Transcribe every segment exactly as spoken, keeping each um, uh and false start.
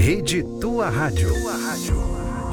Rede Tua Rádio. Tua Rádio.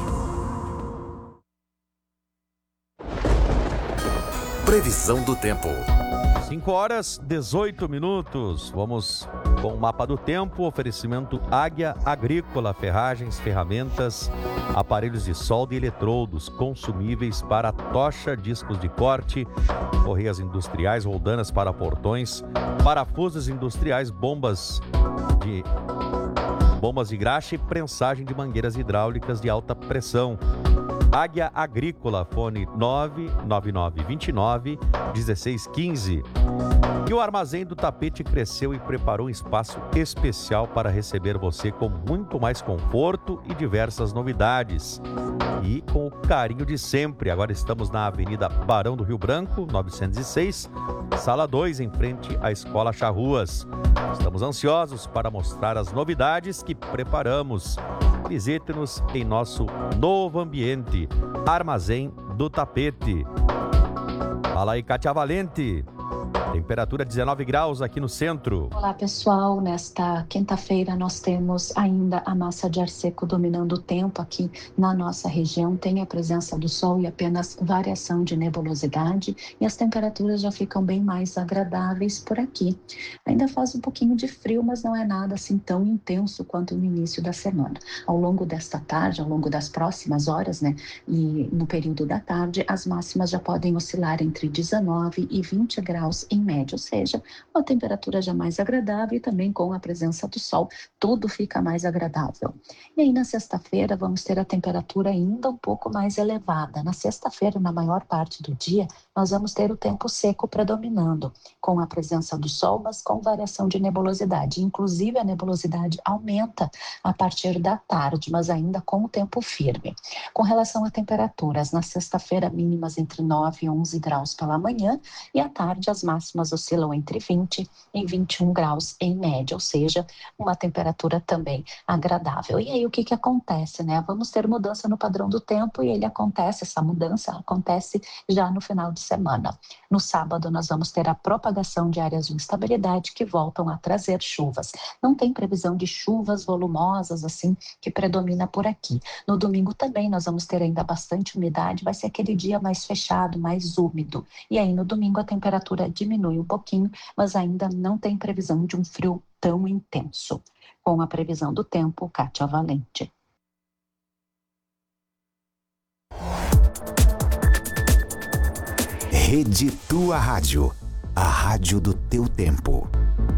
Previsão do tempo. cinco horas, dezoito minutos. Vamos com o mapa do tempo. Oferecimento Águia Agrícola, ferragens, ferramentas, aparelhos de solda e eletrodos, consumíveis para tocha, discos de corte, correias industriais, roldanas para portões, parafusos industriais, bombas de bombas de graxa e prensagem de mangueiras hidráulicas de alta pressão. Águia Agrícola, fone nove nove nove dois nove um seis um cinco. E o Armazém do Tapete cresceu e preparou um espaço especial para receber você com muito mais conforto e diversas novidades. E com o carinho de sempre. Agora estamos na Avenida Barão do Rio Branco, novecentos e seis, sala dois, em frente à Escola Charruas. Estamos ansiosos para mostrar as novidades que preparamos. Visite-nos em nosso novo ambiente, Armazém do Tapete. Fala aí, Kátia Valente. Temperatura dezenove graus aqui no centro. Olá, pessoal. Nesta quinta-feira nós temos ainda a massa de ar seco dominando o tempo aqui na nossa região. Tem a presença do sol e apenas variação de nebulosidade, e as temperaturas já ficam bem mais agradáveis por aqui. Ainda faz um pouquinho de frio, mas não é nada assim tão intenso quanto no início da semana. Ao longo desta tarde, ao longo das próximas horas, né, e no período da tarde, as máximas já podem oscilar entre dezenove e vinte graus em média, ou seja, uma temperatura já mais agradável, e também com a presença do sol, tudo fica mais agradável. E aí na sexta-feira vamos ter a temperatura ainda um pouco mais elevada. Na sexta-feira, na maior parte do dia, nós vamos ter o tempo seco predominando, com a presença do sol, mas com variação de nebulosidade. Inclusive a nebulosidade aumenta a partir da tarde, mas ainda com o tempo firme. Com relação a temperaturas, na sexta-feira mínimas entre nove e onze graus pela manhã, e à tarde as máximas oscilam entre vinte e vinte e um graus em média, ou seja, uma temperatura também agradável. E aí o que que acontece, né? Vamos ter mudança no padrão do tempo, e ele acontece, essa mudança acontece já no final de semana. No sábado nós vamos ter a propagação de áreas de instabilidade que voltam a trazer chuvas. Não tem previsão de chuvas volumosas assim que predomina por aqui. No domingo também nós vamos ter ainda bastante umidade, vai ser aquele dia mais fechado, mais úmido. E aí no domingo a temperatura diminui um pouquinho, mas ainda não tem previsão de um frio tão intenso. Com a previsão do tempo, Kátia Valente. Rede Tua Rádio, a rádio do teu tempo.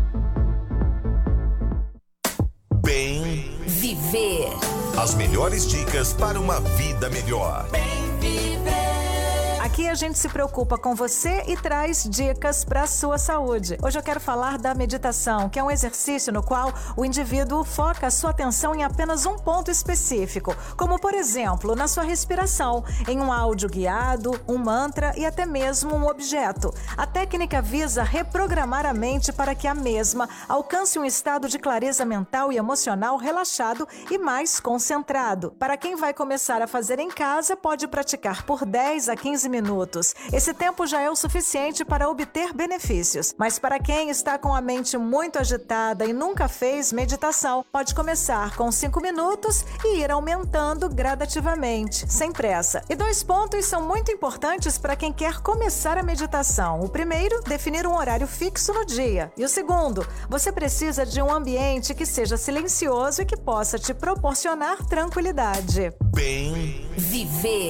Bem Viver. As melhores dicas para uma vida melhor. Bem Viver. Aqui a gente se preocupa com você e traz dicas para a sua saúde. Hoje eu quero falar da meditação, que é um exercício no qual o indivíduo foca a sua atenção em apenas um ponto específico, como por exemplo, na sua respiração, em um áudio guiado, um mantra e até mesmo um objeto. A técnica visa reprogramar a mente para que a mesma alcance um estado de clareza mental e emocional relaxado e mais concentrado. Para quem vai começar a fazer em casa, pode praticar por dez a quinze minutos. minutos. Esse tempo já é o suficiente para obter benefícios. Mas para quem está com a mente muito agitada e nunca fez meditação, pode começar com cinco minutos e ir aumentando gradativamente, sem pressa. E dois pontos são muito importantes para quem quer começar a meditação. O primeiro, definir um horário fixo no dia. E o segundo, você precisa de um ambiente que seja silencioso e que possa te proporcionar tranquilidade. Bem Viver.